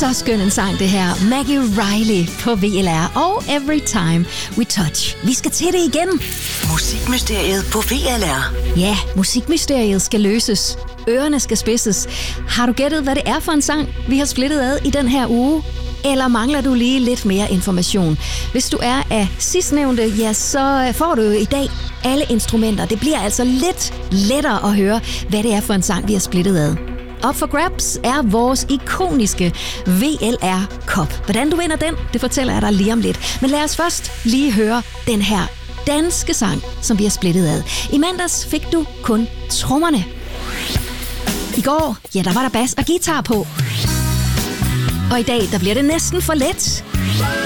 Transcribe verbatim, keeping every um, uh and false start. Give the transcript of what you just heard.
Så skøn en sang det her. Maggie Riley på V L R og Every Time We Touch. Vi skal til det igen. Musikmysteriet på V L R. Ja, musikmysteriet skal løses. Ørerne skal spidses. Har du gættet, hvad det er for en sang, vi har splittet ad i den her uge? Eller mangler du lige lidt mere information? Hvis du er af sidstnævnte, ja, så får du jo i dag alle instrumenter. Det bliver altså lidt lettere at høre, hvad det er for en sang, vi har splittet ad. Up for grabs er vores ikoniske V L R-kop. Hvordan du vinder den, det fortæller jeg dig lige om lidt. Men lad os først lige høre den her danske sang, som vi har splittet ad. I mandags fik du kun trommerne. I går, ja, der var der bas og guitar på. Og i dag, der bliver det næsten for let.